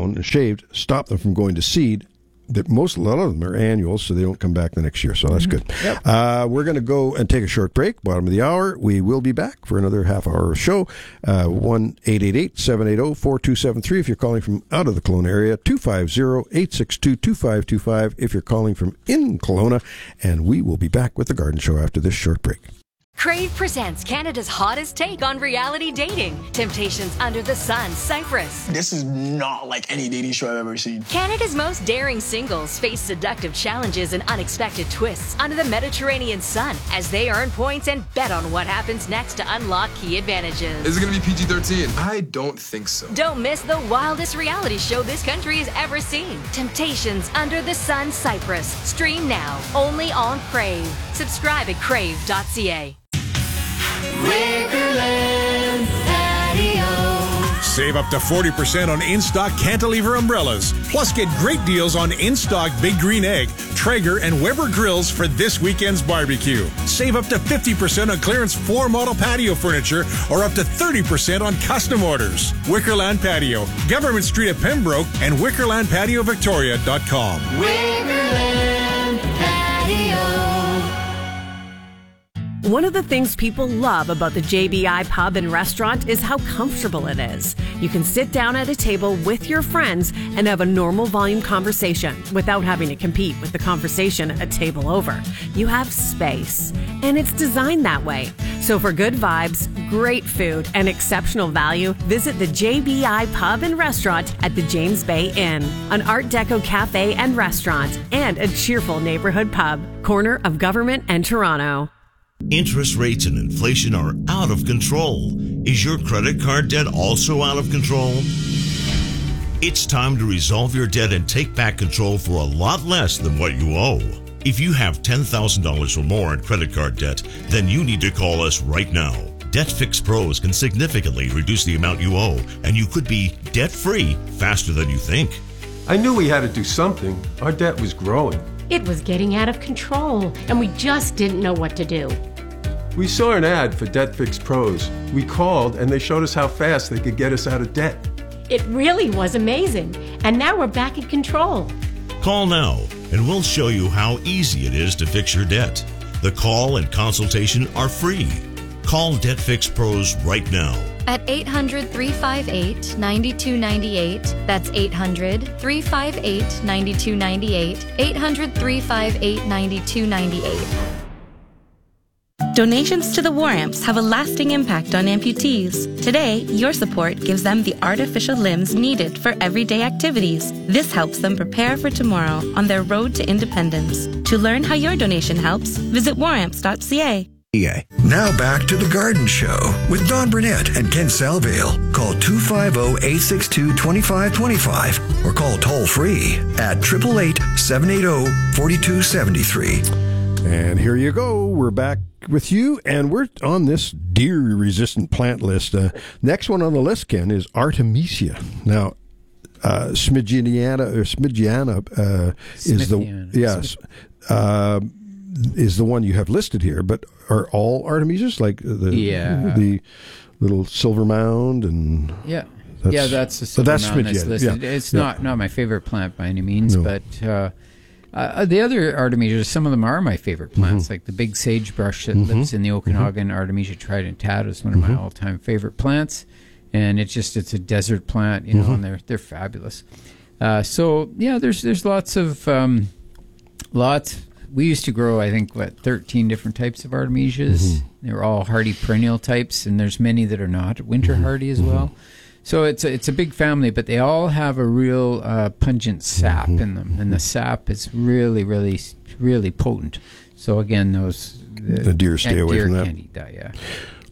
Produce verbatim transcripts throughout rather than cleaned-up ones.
down and shaved, stop them from going to seed. That most a lot of them are annuals, so they don't come back the next year. So that's good. Yep. Uh, we're going to go and take a short break. Bottom of the hour, we will be back for another half hour show. Uh, one eight eight eight seven eight zero four two seven three if you're calling from out of the Kelowna area. Two five zero eight six two two five two five if you're calling from in Kelowna. And we will be back with the Garden Show after this short break. Crave presents Canada's hottest take on reality dating. Temptations Under the Sun, Cyprus. This is not like any dating show I've ever seen. Canada's most daring singles face seductive challenges and unexpected twists under the Mediterranean sun as they earn points and bet on what happens next to unlock key advantages. Is it going to be P G thirteen? I don't think so. Don't miss the wildest reality show this country has ever seen. Temptations Under the Sun, Cyprus. Stream now, only on Crave. Subscribe at crave dot c a. Wicker Patio. Save up to forty percent on in-stock cantilever umbrellas. Plus, get great deals on in-stock Big Green Egg, Traeger, and Weber grills for this weekend's barbecue. Save up to fifty percent on clearance floor model patio furniture or up to thirty percent on custom orders. Wickerland Patio, Government Street at Pembroke, and wickerland patio victoria dot com. Wickerland Patio. One of the things people love about the J B I Pub and Restaurant is how comfortable it is. You can sit down at a table with your friends and have a normal volume conversation without having to compete with the conversation a table over. You have space, and it's designed that way. So for good vibes, great food, and exceptional value, visit the J B I Pub and Restaurant at the James Bay Inn, an Art Deco cafe and restaurant, and a cheerful neighborhood pub, corner of Government and Toronto. Interest rates and inflation are out of control. Is your credit card debt also out of control? It's time to resolve your debt and take back control for a lot less than what you owe. If you have ten thousand dollars or more in credit card debt, then you need to call us right now. DebtFix Pros can significantly reduce the amount you owe, and you could be debt-free faster than you think. I knew we had to do something. Our debt was growing. It was getting out of control, and we just didn't know what to do. We saw an ad for DebtFix Pros. We called, and they showed us how fast they could get us out of debt. It really was amazing, and now we're back in control. Call now, and we'll show you how easy it is to fix your debt. The call and consultation are free. Call DebtFix Pros right now. At eight hundred, three five eight, nine two nine eight. That's eight hundred, three five eight, nine two nine eight. eight hundred, three five eight, nine two nine eight. Donations to the War Amps have a lasting impact on amputees. Today, your support gives them the artificial limbs needed for everyday activities. This helps them prepare for tomorrow on their road to independence. To learn how your donation helps, visit war amps dot c a. Now back to The Garden Show with Don Burnett and Ken Salvale. Call two five zero, eight six two, two five two five or call toll free at eight eight eight, seven eight zero, four two seven three. And here you go. We're back with you, and we're on this deer-resistant plant list. Uh, next one on the list, Ken, is Artemisia. Now, uh, Smidgiana or Smidgiana uh, is the yes uh, is the one you have listed here. But are all Artemisias like the yeah. the little silver mound and yeah that's, yeah that's the so silver that's mound that's Smidgiana. listed. Yeah. It's yeah. not not my favorite plant by any means, No. but. Uh, Uh, the other Artemisia, some of them are my favorite plants, Mm-hmm. like the big sagebrush that Mm-hmm. lives in the Okanagan. Mm-hmm. Artemisia tridentata is one of Mm-hmm. my all-time favorite plants, and it's just it's a desert plant, you know, Mm-hmm. and they're they're fabulous. Uh, so yeah, there's there's lots of um, lots. We used to grow, I think, what thirteen different types of Artemisias. Mm-hmm. They're all hardy perennial types, and there's many that are not winter Mm-hmm. hardy as well. So it's a, it's a big family, but they all have a real uh, pungent sap Mm-hmm. in them, and the sap is really, really, really potent. So again, those the, the deer stay away deer from that. Can't eat that, yeah.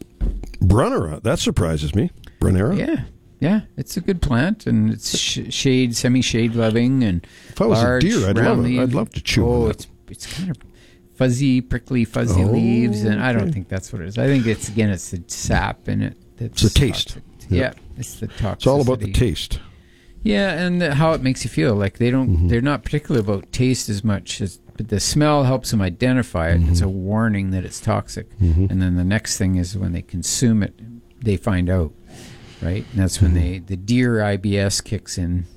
Brunnera, that surprises me. Brunnera, yeah, yeah, it's a good plant, and it's sh- shade, semi-shade loving, and if I was large, a deer, I'd love it. leaf. I'd love to chew Oh, on it's it's kind of fuzzy, prickly, fuzzy Oh, leaves, and I don't okay. think that's what it is. I think it's again, it's the sap in it. That's It's the taste. toxic. Yeah. Yeah, it's the toxicity. It's all about the taste. Yeah, and the, how it makes you feel. Like they don't, Mm-hmm. they're not particular about taste as much as, but the smell helps them identify it. Mm-hmm. It's a warning that it's toxic. Mm-hmm. And then the next thing is when they consume it, they find out, right? And that's when Mm-hmm. they, the deer I B S kicks in,